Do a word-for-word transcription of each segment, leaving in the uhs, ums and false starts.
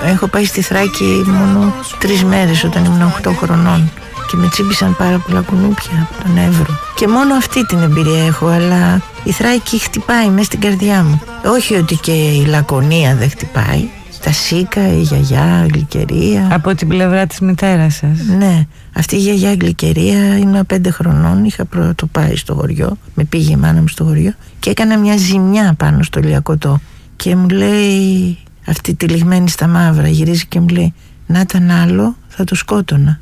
έχω πάει στη Θράκη μόνο τρεις μέρες όταν ήμουν οκτώ χρονών και με τσίμπησαν πάρα πολλά κουνούπια από τον Εύρο. Και μόνο αυτή την εμπειρία έχω, αλλά η Θράκη χτυπάει μέσα στην καρδιά μου. Όχι ότι και η Λακωνία δεν χτυπάει. Τα Σίκα, η γιαγιά, η Γλυκερία. Από την πλευρά της μητέρας σας. Ναι, αυτή η γιαγιά Γλυκερία, ήμουν πέντε χρονών, είχα πρώτο πάει στο χωριό. Με πήγε η μάνα μου στο χωριό και έκανα μια ζημιά πάνω στο Λιακωτό. Και μου λέει, αυτή τυλιγμένη στα μαύρα, γυρίζει και μου λέει, να ήταν άλλο θα το σκότωνα.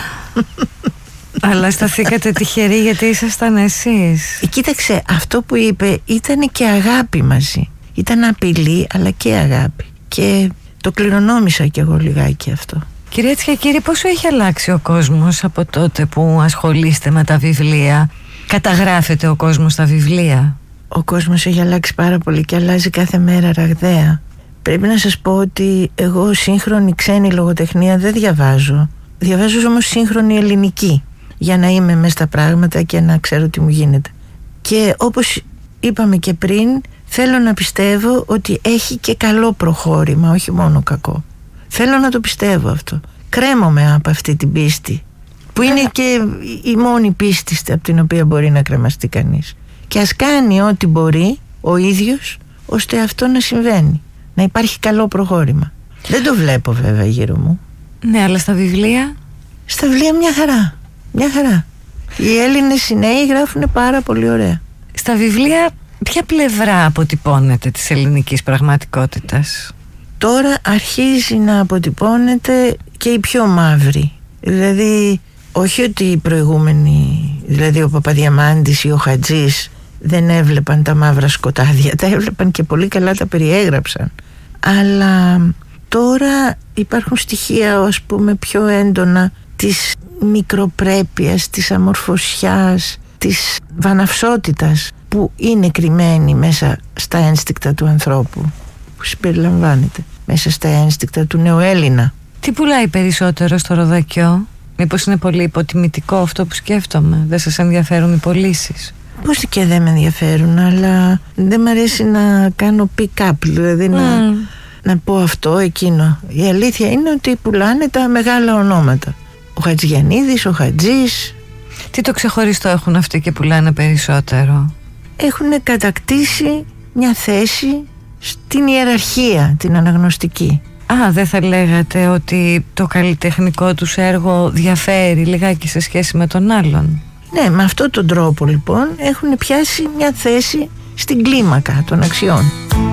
Αλλά σταθήκατε τυχεροί γιατί ήσασταν εσείς. Ε, κοίταξε, αυτό που είπε ήταν και αγάπη μαζί. Ήταν απειλή αλλά και αγάπη. Και το κληρονόμησα κι εγώ λιγάκι αυτό. Κυρία Τσιακύρη, πόσο έχει αλλάξει ο κόσμος από τότε που ασχολείστε με τα βιβλία? Καταγράφεται ο κόσμος στα βιβλία? Ο κόσμος έχει αλλάξει πάρα πολύ και αλλάζει κάθε μέρα ραγδαία. Πρέπει να σας πω ότι εγώ σύγχρονη ξένη λογοτεχνία δεν διαβάζω. Διαβάζω όμως σύγχρονη ελληνική, για να είμαι μέσα στα πράγματα και να ξέρω τι μου γίνεται. Και όπως είπαμε και πριν, θέλω να πιστεύω ότι έχει και καλό προχώρημα, όχι μόνο κακό. Θέλω να το πιστεύω αυτό. Κρέμομαι από αυτή την πίστη, που είναι και η μόνη πίστη από την οποία μπορεί να κρεμαστεί κανείς. Και ας κάνει ό,τι μπορεί ο ίδιος, ώστε αυτό να συμβαίνει, να υπάρχει καλό προχώρημα. Δεν το βλέπω βέβαια γύρω μου. Ναι, αλλά στα βιβλία? Στα βιβλία μια χαρά, μια χαρά. Οι Έλληνες οι νέοι γράφουν πάρα πολύ ωραία. Στα βιβλία ποια πλευρά αποτυπώνεται της ελληνικής πραγματικότητας? Τώρα αρχίζει να αποτυπώνεται και η πιο μαύρη. Δηλαδή, όχι ότι οι προηγούμενοι, δηλαδή ο Παπαδιαμάντης ή ο Χατζής, δεν έβλεπαν τα μαύρα σκοτάδια. Τα έβλεπαν και πολύ καλά τα περιέγραψαν. Αλλά τώρα υπάρχουν στοιχεία, ας πούμε, πιο έντονα της μικροπρέπειας, της αμορφωσιάς, της βαναυσότητας που είναι κρυμμένη μέσα στα ένστικτα του ανθρώπου, που συμπεριλαμβάνεται μέσα στα ένστικτα του νεοέλληνα. Τι πουλάει περισσότερο στο Ροδακιό? Μήπως είναι πολύ υποτιμητικό αυτό που σκέφτομαι? Δεν σας ενδιαφέρουν οι πωλήσεις? Πώς και δεν με ενδιαφέρουν, αλλά δεν μ' αρέσει να κάνω pick-up, δηλαδή mm. να, να πω αυτό, εκείνο. Η αλήθεια είναι ότι πουλάνε τα μεγάλα ονόματα. Ο Χατζηγιαννίδης, ο Χατζής. Τι το ξεχωριστό έχουν αυτοί και πουλάνε περισσότερο? Έχουν κατακτήσει μια θέση στην ιεραρχία, την αναγνωστική. Α, δεν θα λέγατε ότι το καλλιτεχνικό τους έργο διαφέρει λιγάκι σε σχέση με τον άλλον? Ναι, με αυτόν τον τρόπο λοιπόν έχουν πιάσει μια θέση στην κλίμακα των αξιών.